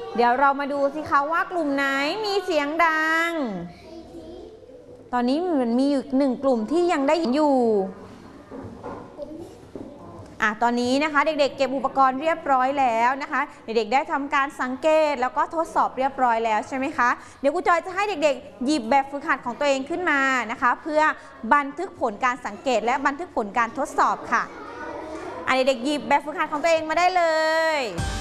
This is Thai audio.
เดี๋ยวเรามาดูสิคะว่ากลุ่มไหนมีเสียงดังตอนนี้มันมีอยู่หนึ่งกลุ่มที่ยังได้ยินอยู่ตอนนี้นะคะเด็กๆเก็บอุปกรณ์เรียบร้อยแล้วนะคะเด็กๆได้ทำการสังเกตแล้วก็ทดสอบเรียบร้อยแล้วใช่ไหมคะเดี๋ยวครูจอยจะให้เด็กๆหยิบแบบฝึกหัดของตัวเองขึ้นมานะคะเพื่อบันทึกผลการสังเกตและบันทึกผลการทดสอบค่ะเด็กๆหยิบแบบฝึกหัดของตัวเองมาได้เลย